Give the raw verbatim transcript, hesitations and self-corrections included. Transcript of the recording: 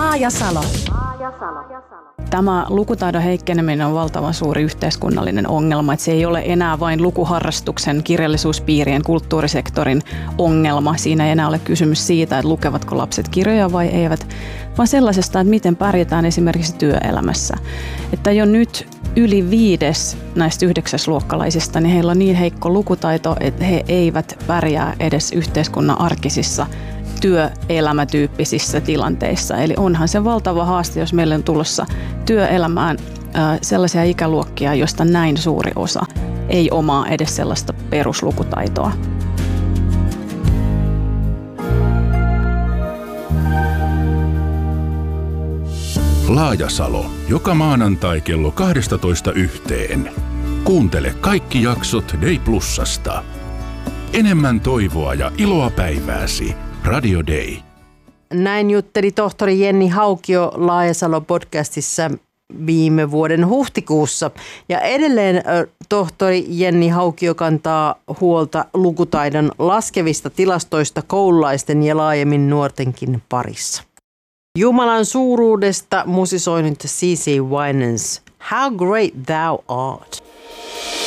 Laajasalo. Tämä lukutaidon heikkeneminen on valtavan suuri yhteiskunnallinen ongelma. Että se ei ole enää vain lukuharrastuksen, kirjallisuuspiirien, kulttuurisektorin ongelma. Siinä ei enää ole kysymys siitä, että lukevatko lapset kirjoja vai eivät, vaan sellaisesta, että miten pärjätään esimerkiksi työelämässä. Että jo nyt yli viides näistä yhdeksäsluokkalaisista, niin heillä on niin heikko lukutaito, että he eivät pärjää edes yhteiskunnan arkisissa työelämätyyppisissä tilanteissa. Eli onhan se valtava haaste, jos meillä on tulossa työelämään äh, sellaisia ikäluokkia, joista näin suuri osa ei omaa edes sellaista peruslukutaitoa. Laajasalo, joka maanantai kello kaksitoista yhteen. Kuuntele kaikki jaksot Day Plusasta. Enemmän toivoa ja iloa päivääsi. Radio Day. Näin jutteli tohtori Jenni Haukio Laajasalo-podcastissa viime vuoden huhtikuussa. Ja edelleen tohtori Jenni Haukio kantaa huolta lukutaidon laskevista tilastoista koululaisten ja laajemmin nuortenkin parissa. Jumalan suuruudesta musisoinut C C Winans How Great Thou Art.